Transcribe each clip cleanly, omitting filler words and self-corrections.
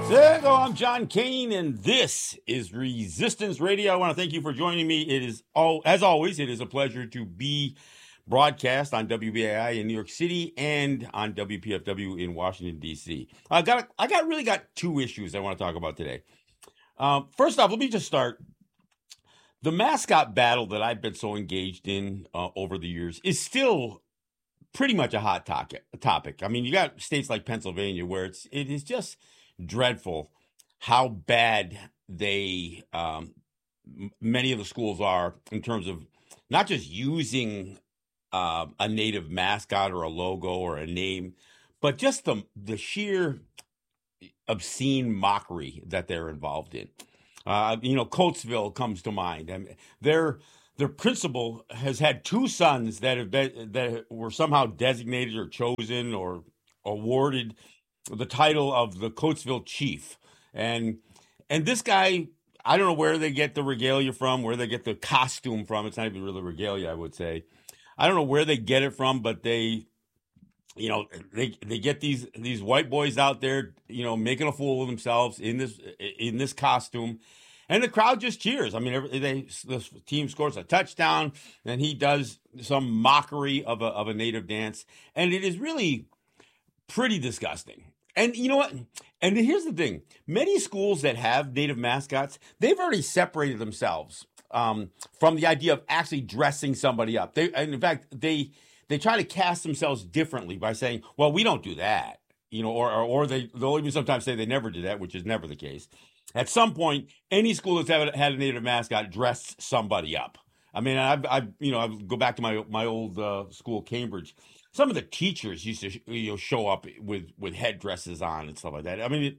Hello, I'm John Kane, and this is Resistance Radio. I want to thank you for joining me. It is, as always, it is a pleasure to be broadcast on WBAI in New York City and on WPFW in Washington, D.C. I really got two issues I want to talk about today. First off, let me just start. The mascot battle that I've been so engaged in over the years is still pretty much a hot topic. I mean, you got states like Pennsylvania where it is just dreadful how bad they many of the schools are in terms of not just using a native mascot or a logo or a name, but just the sheer obscene mockery that they're involved in. Coatesville comes to mind. I mean, their principal has had two sons that were somehow designated or chosen or awarded the title of the Coatesville chief. And this guy, I don't know where they get the regalia from, where they get the costume from. It's not even really regalia, I would say. I don't know where they get it from, but they get these white boys out there, making a fool of themselves in this costume, and the crowd just cheers. I mean, the team scores a touchdown, and he does some mockery of a native dance, and it is really pretty disgusting. And you know what? And here's the thing: many schools that have native mascots, they've already separated themselves from the idea of actually dressing somebody up. In fact, they try to cast themselves differently by saying, well, we don't do that, or they'll even sometimes say they never did that, which is never the case. At some point, any school that's ever had a native mascot dressed somebody up. I mean, I go back to my old school, Cambridge. Some of the teachers used to show up with headdresses on and stuff like that. I mean,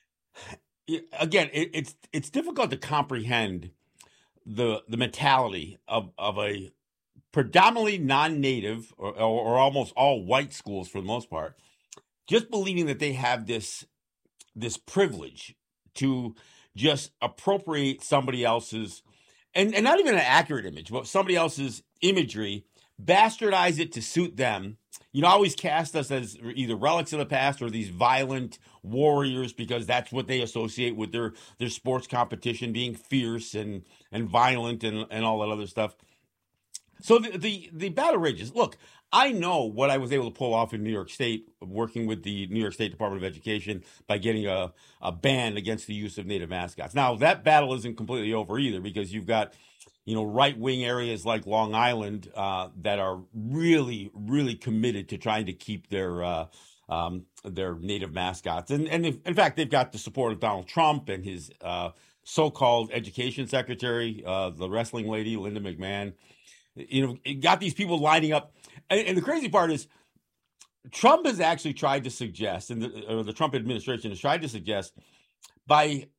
it's difficult to comprehend the mentality of a predominantly non-native or almost all white schools for the most part, just believing that they have this privilege to just appropriate somebody else's and not even an accurate image, but somebody else's imagery, bastardize it to suit them. Always cast us as either relics of the past or these violent warriors because that's what they associate with their sports competition, being fierce and violent and all that other stuff. So the battle rages. Look, I know what I was able to pull off in New York State, working with the New York State Department of Education by getting a ban against the use of native mascots. Now, that battle isn't completely over either because you've got right-wing areas like Long Island that are really, really committed to trying to keep their native mascots. And in fact, they've got the support of Donald Trump and his so-called education secretary, the wrestling lady, Linda McMahon. It got these people lining up. And the crazy part is Trump has actually tried to suggest, and the Trump administration has tried to suggest, by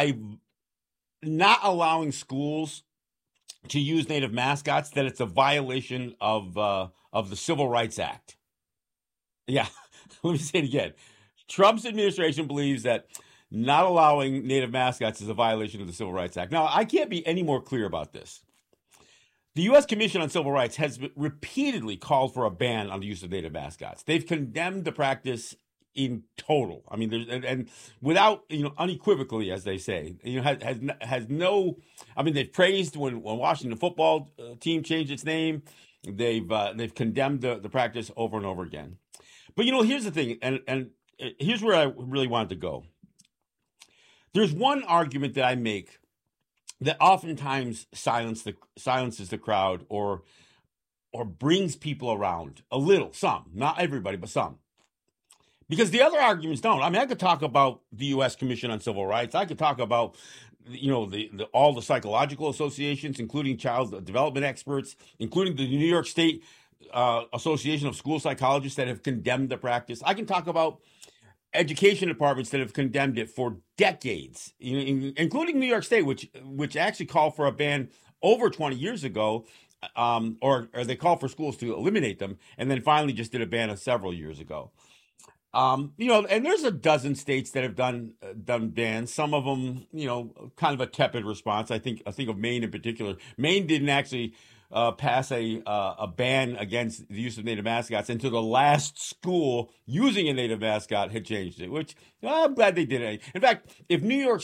not allowing schools to use native mascots, that it's a violation of the Civil Rights Act. Yeah, let me say it again. Trump's administration believes that not allowing native mascots is a violation of the Civil Rights Act. Now, I can't be any more clear about this. The U.S. Commission on Civil Rights has repeatedly called for a ban on the use of native mascots. They've condemned the practice in total. I mean, and without, unequivocally, as they say, has no. I mean, they've praised when Washington football team changed its name. They've condemned the practice over and over again. But here's the thing, and here's where I really wanted to go. There's one argument that I make that oftentimes silences the crowd or brings people around a little, some, not everybody, but some. Because the other arguments don't. I mean, I could talk about the U.S. Commission on Civil Rights. I could talk about, all the psychological associations, including child development experts, including the New York State Association of School Psychologists that have condemned the practice. I can talk about education departments that have condemned it for decades, including New York State, which actually called for a ban over 20 years ago, or they called for schools to eliminate them, and then finally just did a ban several years ago. And there's a dozen states that have done bans. Some of them, kind of a tepid response. I think of Maine in particular. Maine didn't actually pass a ban against the use of native mascots until the last school using a native mascot had changed it, which I'm glad they did it. In fact, if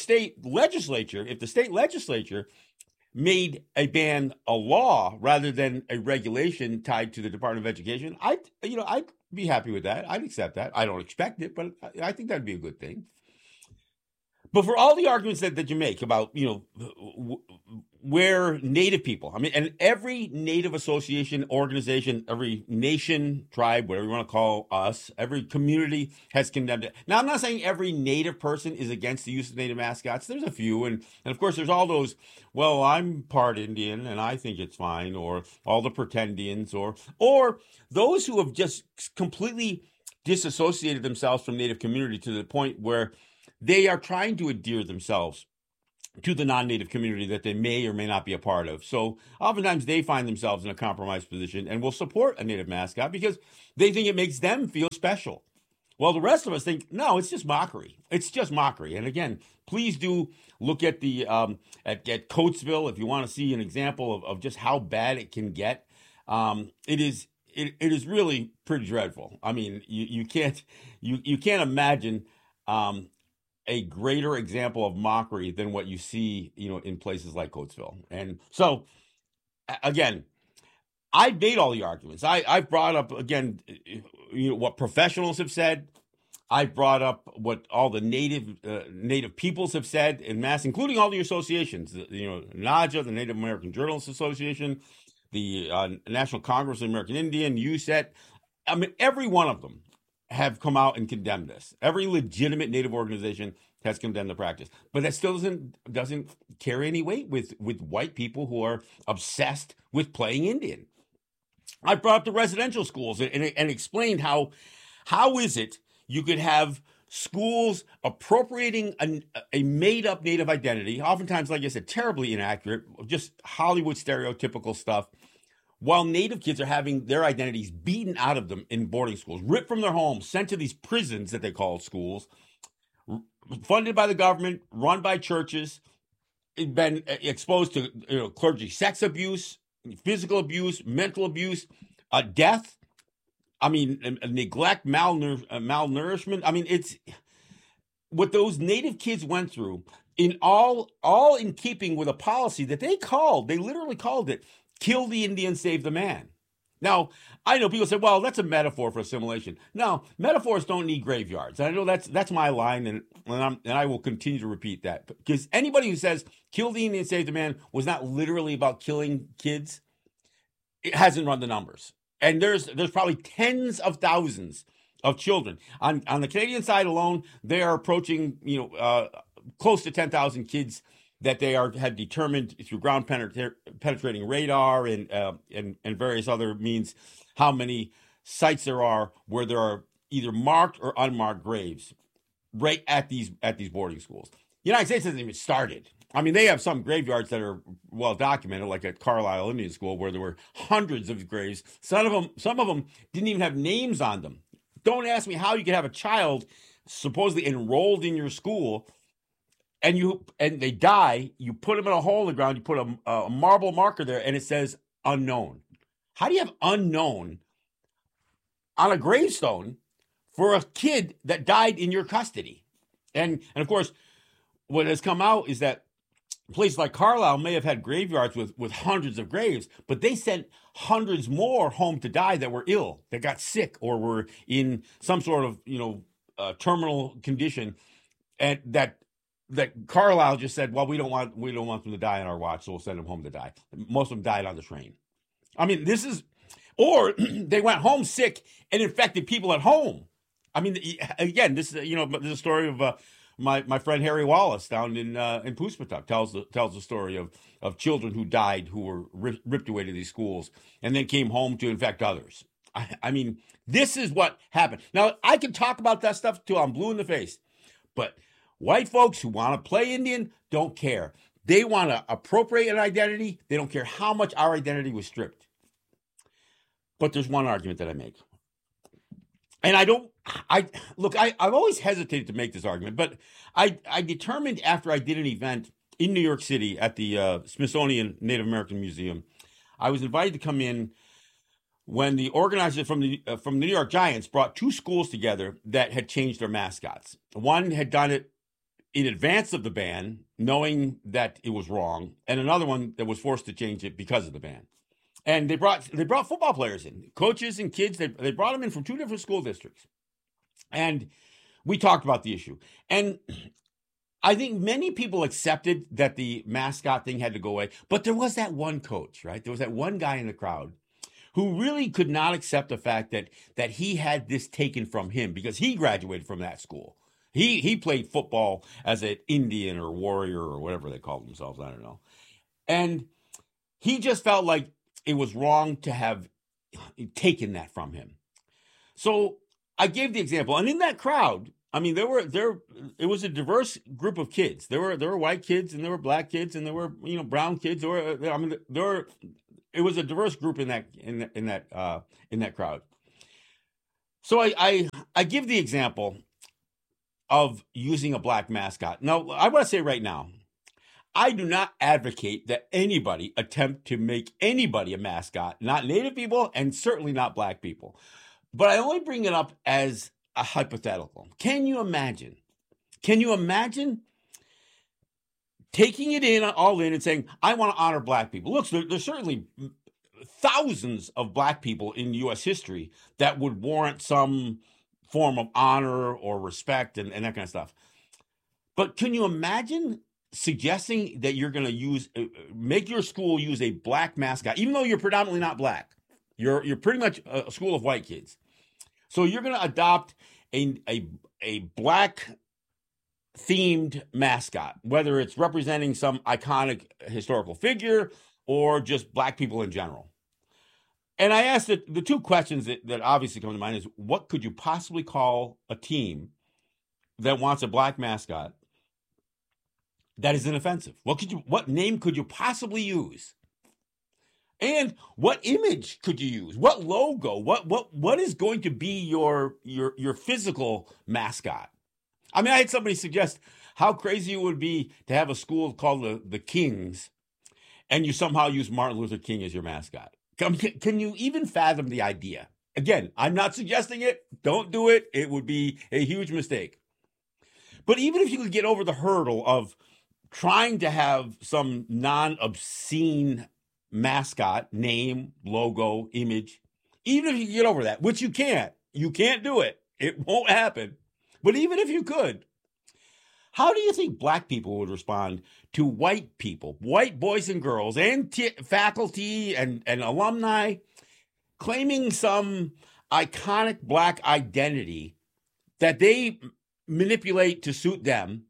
the state legislature made a ban a law rather than a regulation tied to the Department of Education, I'd be happy with that. I'd accept that. I don't expect it, but I think that'd be a good thing. But for all the arguments that you make about, where Native people, I mean, and every Native association, organization, every nation, tribe, whatever you want to call us, every community has condemned it. Now, I'm not saying every Native person is against the use of Native mascots. There's a few. And of course, there's all those, well, I'm part Indian and I think it's fine, or all the pretendians, or those who have just completely disassociated themselves from Native community to the point where they are trying to endear themselves to the non-Native community that they may or may not be a part of. So oftentimes they find themselves in a compromised position and will support a Native mascot because they think it makes them feel special. Well, the rest of us think, no, it's just mockery. It's just mockery. And again, please do look at the at Coatesville if you want to see an example of just how bad it can get. It is really pretty dreadful. I mean, you can't imagine a greater example of mockery than what you see, in places like Coatesville. And so, again, I made all the arguments. I've brought up, again, what professionals have said. I've brought up what all the native peoples have said en masse, including all the associations, NAJA, the Native American Journalists Association, the National Congress of American Indian, USET. I mean, every one of them have come out and condemned this. Every legitimate Native organization has condemned the practice, but that still doesn't carry any weight with white people who are obsessed with playing Indian. I brought up the residential schools and explained how is it you could have schools appropriating a made-up Native identity, oftentimes, like I said, terribly inaccurate, just Hollywood stereotypical stuff, while Native kids are having their identities beaten out of them in boarding schools, ripped from their homes, sent to these prisons that they call schools, funded by the government, run by churches, been exposed to clergy sex abuse, physical abuse, mental abuse, death. I mean, neglect, malnourishment. I mean, it's what those Native kids went through, in all in keeping with a policy that they literally called it, kill the Indian, save the man. Now, I know people say, well, that's a metaphor for assimilation. No, metaphors don't need graveyards. I know that's my line, and I will continue to repeat that. Because anybody who says kill the Indian, save the man was not literally about killing kids, it hasn't run the numbers. And there's probably tens of thousands of children. On the Canadian side alone, they are approaching close to 10,000 kids that they had determined through ground penetrating radar and various other means how many sites there are where there are either marked or unmarked graves right at these boarding schools. The United States hasn't even started. I mean, they have some graveyards that are well documented, like at Carlisle Indian School, where there were hundreds of graves. Some of them didn't even have names on them. Don't ask me how you could have a child supposedly enrolled in your school and they die. You put them in a hole in the ground. You put a marble marker there, and it says unknown. How do you have unknown on a gravestone for a kid that died in your custody? And of course, what has come out is that places like Carlisle may have had graveyards with hundreds of graves, but they sent hundreds more home to die that were ill, that got sick, or were in some sort of terminal condition, and that Carlisle just said, well, we don't want them to die on our watch, so we'll send them home to die. Most of them died on the train. I mean, or they went home sick and infected people at home. I mean, again, this is a story of my friend Harry Wallace down in Puspatuck tells the story of children who died, who were ripped away to these schools and then came home to infect others. I mean, this is what happened. Now, I can talk about that stuff till I'm blue in the face, but white folks who want to play Indian don't care. They want to appropriate an identity. They don't care how much our identity was stripped. But there's one argument that I make. And I've always hesitated to make this argument, but I determined after I did an event in New York City at the Smithsonian Native American Museum, I was invited to come in when the organizers from the New York Giants brought two schools together that had changed their mascots. One had done it in advance of the ban, knowing that it was wrong, and another one that was forced to change it because of the ban. And they brought football players in, coaches and kids. They brought them in from two different school districts, and we talked about the issue. And I think many people accepted that the mascot thing had to go away, but there was that one coach, right? There was that one guy in the crowd who really could not accept the fact that he had this taken from him because he graduated from that school. He played football as an Indian or warrior or whatever they called themselves. I don't know. And he just felt like it was wrong to have taken that from him. So I gave the example. And in that crowd, I mean, it was a diverse group of kids. There were white kids and there were black kids and there were, brown kids. It was a diverse group in that crowd. So I give the example of using a black mascot. Now, I want to say right now, I do not advocate that anybody attempt to make anybody a mascot, not Native people and certainly not black people. But I only bring it up as a hypothetical. Can you imagine taking it all in and saying, I want to honor black people? Look, there's certainly thousands of black people in U.S. history that would warrant some form of honor or respect and that kind of stuff. But can you imagine suggesting that you're going to make your school use a black mascot, even though you're predominantly not black? You're pretty much a school of white kids. So you're going to adopt a black themed mascot, whether it's representing some iconic historical figure or just black people in general. And I asked the two questions that obviously come to mind is, what could you possibly call a team that wants a black mascot that is inoffensive? What name could you possibly use? And what image could you use? What logo? What is going to be your physical mascot? I mean, I had somebody suggest how crazy it would be to have a school called the Kings, and you somehow use Martin Luther King as your mascot. Can you even fathom the idea? Again, I'm not suggesting it. Don't do it. It would be a huge mistake. But even if you could get over the hurdle of trying to have some non-obscene mascot, name, logo, image, even if you get over that, which you can't do it. It won't happen. But even if you could, how do you think black people would respond to white people, white boys and girls, and faculty and alumni claiming some iconic black identity that they manipulate to suit them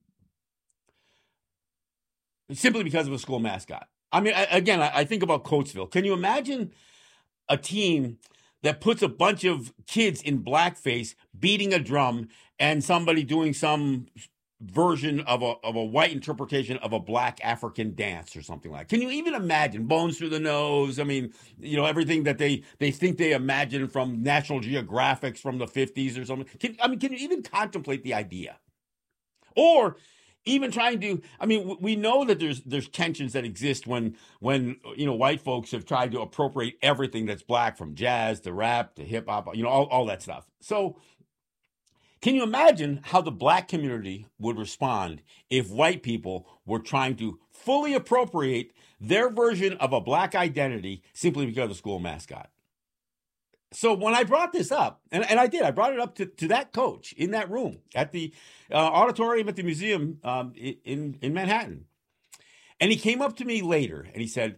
simply because of a school mascot? I mean, I think about Coatesville. Can you imagine a team that puts a bunch of kids in blackface beating a drum and somebody doing some version of a white interpretation of a black African dance or something like that? Can you even imagine bones through the nose? I mean, everything that they think they imagine from National Geographics from the 50s or something. Can you even contemplate the idea? Or even trying to, we know that there's tensions that exist when white folks have tried to appropriate everything that's black, from jazz to rap to hip hop, all that stuff. So can you imagine how the black community would respond if white people were trying to fully appropriate their version of a black identity simply because of the school mascot? So when I brought this up, and I brought it up to that coach in that room at the auditorium at the museum in Manhattan. And he came up to me later and he said,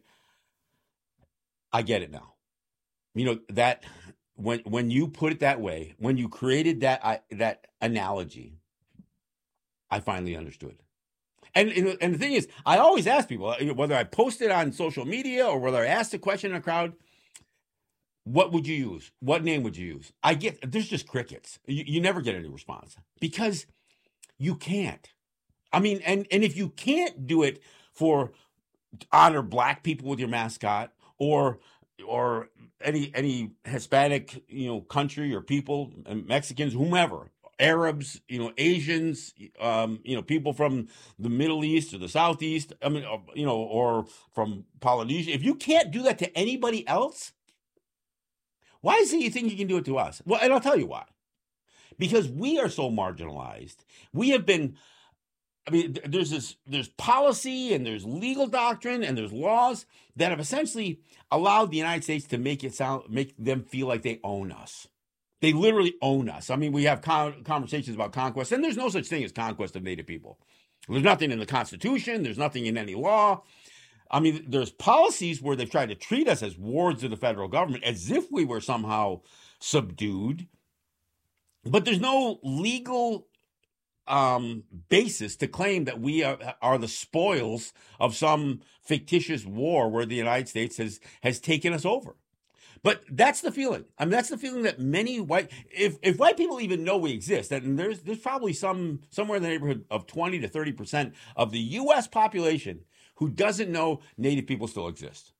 I get it now. That when you put it that way, when you created that analogy, I finally understood. And the thing is, I always ask people, whether I post it on social media or whether I ask the question in a crowd, what would you use? What name would you use? There's just crickets. You never get any response because you can't. And if you can't do it for honor black people with your mascot or any Hispanic, country or people, Mexicans, whomever, Arabs, Asians, people from the Middle East or the Southeast, or from Polynesia. If you can't do that to anybody else, why is it you think you can do it to us? Well, and I'll tell you why. Because we are so marginalized. We have been, there's policy and there's legal doctrine and there's laws that have essentially allowed the United States to make them feel like they own us. They literally own us. We have conversations about conquest, and there's no such thing as conquest of Native people. There's nothing in the Constitution. There's nothing in any law. There's policies where they've tried to treat us as wards of the federal government, as if we were somehow subdued. But there's no legal basis to claim that we are the spoils of some fictitious war where the United States has taken us over. But that's the feeling. That's the feeling that many if white people even know we exist, and there's probably somewhere in the neighborhood of 20 to 30% of the U.S. population who doesn't know Native people still exist.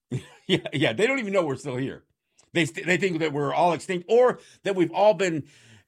Yeah, they don't even know we're still here. They think that we're all extinct, or that we've all been